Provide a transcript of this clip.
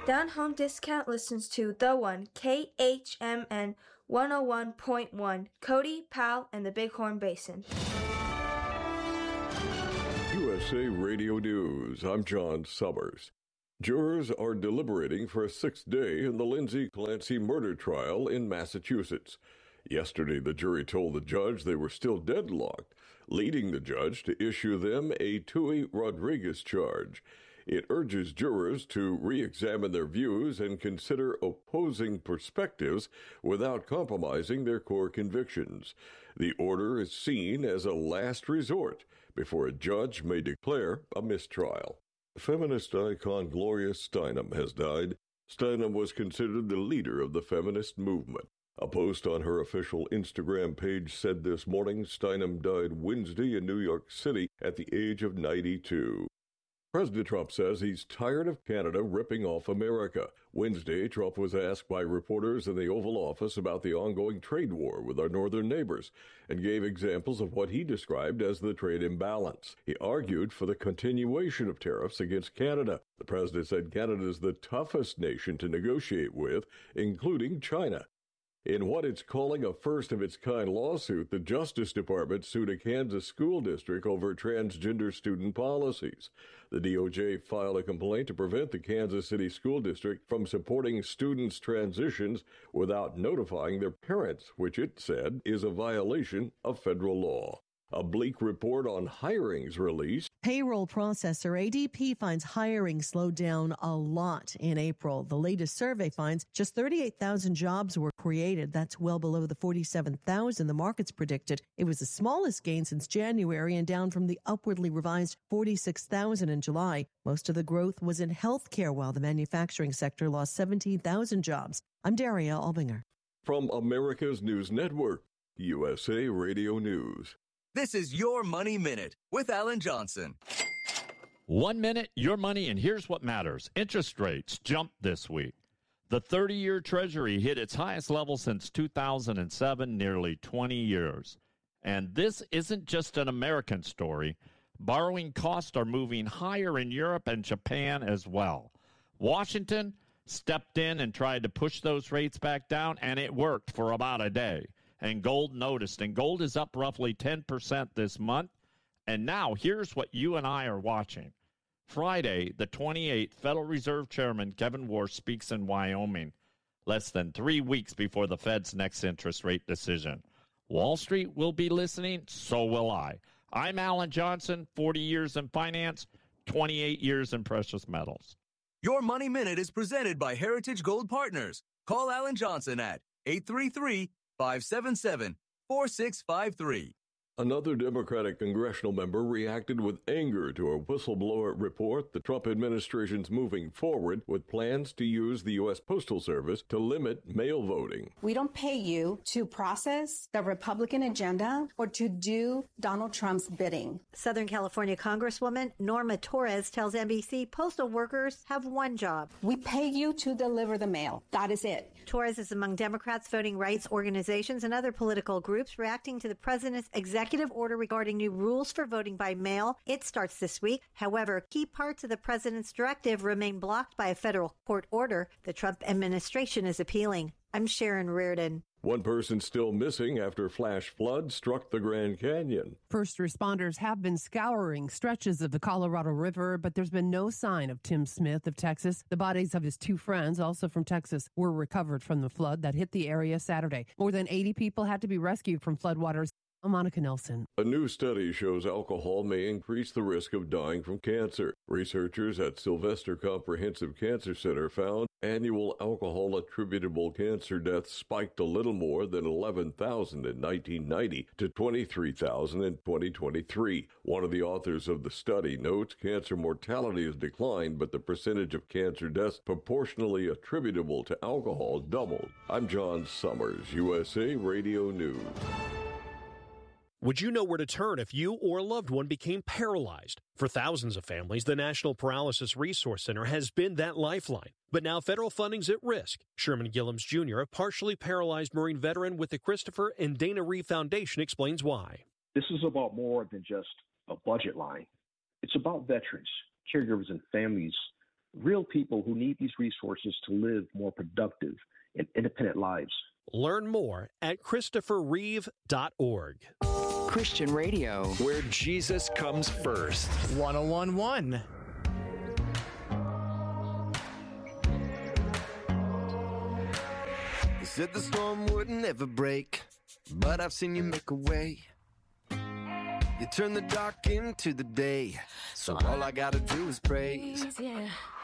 Down Home Discount listens to The One, KHMN 101.1, Cody, Powell, and the Bighorn Basin. USA Radio News. I'm John Summers. Jurors are deliberating for a sixth day in the Lindsay Clancy murder trial in Massachusetts. Yesterday, the jury told the judge they were still deadlocked, leading the judge to issue them a Tui Rodriguez charge. It urges jurors to re-examine their views and consider opposing perspectives without compromising their core convictions. The order is seen as a last resort before a judge may declare a mistrial. Feminist icon Gloria Steinem has died. Steinem was considered the leader of the feminist movement. A post on her official Instagram page said this morning Steinem died Wednesday in New York City at the age of 92. President Trump says he's tired of Canada ripping off America. Wednesday, Trump was asked by reporters in the Oval Office about the ongoing trade war with our northern neighbors and gave examples of what he described as the trade imbalance. He argued for the continuation of tariffs against Canada. The president said Canada is the toughest nation to negotiate with, including China. In what it's calling a first-of-its-kind lawsuit, the Justice Department sued a Kansas school district over transgender student policies. The DOJ filed a complaint to prevent the Kansas City School District from supporting students' transitions without notifying their parents, which it said is a violation of federal law. A bleak report on hirings released. Payroll processor ADP finds hiring slowed down a lot in April. The latest survey finds just 38,000 jobs were created. That's well below the 47,000 the markets predicted. It was the smallest gain since January and down from the upwardly revised 46,000 in July. Most of the growth was in healthcare, while the manufacturing sector lost 17,000 jobs. I'm Daria Albinger. From America's News Network, USA Radio News. This is Your Money Minute with Alan Johnson. 1 minute, your money, and here's what matters. Interest rates jumped this week. The 30-year Treasury hit its highest level since 2007, nearly 20 years. And this isn't just an American story. Borrowing costs are moving higher in Europe and Japan as well. Washington stepped in and tried to push those rates back down, and it worked for about a day. And gold noticed, and gold is up roughly 10% this month. And now here's what you and I are watching. Friday, the 28th, Federal Reserve Chairman Kevin Warsh speaks in Wyoming, less than 3 weeks before the Fed's next interest rate decision. Wall Street will be listening, so will I. I'm Alan Johnson, 40 years in finance, 28 years in precious metals. Your Money Minute is presented by Heritage Gold Partners. Call Alan Johnson at 833-577-4653. Another Democratic congressional member reacted with anger to a whistleblower report the Trump administration's moving forward with plans to use the U.S. Postal Service to limit mail voting. We don't pay you to process the Republican agenda or to do Donald Trump's bidding. Southern California Congresswoman Norma Torres tells NBC postal workers have one job. We pay you to deliver the mail. That is it. Torres is among Democrats, voting rights organizations, and other political groups reacting to the president's executive order regarding new rules for voting by mail. It starts this week. However, key parts of the president's directive remain blocked by a federal court order. The Trump administration is appealing. I'm Sharon Reardon. One person still missing after flash flood struck the Grand Canyon. First responders have been scouring stretches of the Colorado River, but there's been no sign of Tim Smith of Texas. The bodies of his two friends, also from Texas, were recovered from the flood that hit the area Saturday. More than 80 people had to be rescued from floodwaters. I'm Monica Nelson. A new study shows alcohol may increase the risk of dying from cancer. Researchers at Sylvester Comprehensive Cancer Center found annual alcohol-attributable cancer deaths spiked a little more than 11,000 in 1990 to 23,000 in 2023. One of the authors of the study notes cancer mortality has declined, but the percentage of cancer deaths proportionally attributable to alcohol doubled. I'm John Summers, USA Radio News. Would you know where to turn if you or a loved one became paralyzed? For thousands of families, the National Paralysis Resource Center has been that lifeline. But now federal funding's at risk. Sherman Gillums Jr., a partially paralyzed Marine veteran with the Christopher and Dana Reeve Foundation, explains why. This is about more than just a budget line. It's about veterans, caregivers, and families real people who need these resources to live more productive and independent lives. Learn more at ChristopherReeve.org. Christian radio, where Jesus comes first. 101.1. They said the storm would never break, but I've seen you make a way. You turn the dark into the day, so all I gotta do is praise. Yeah.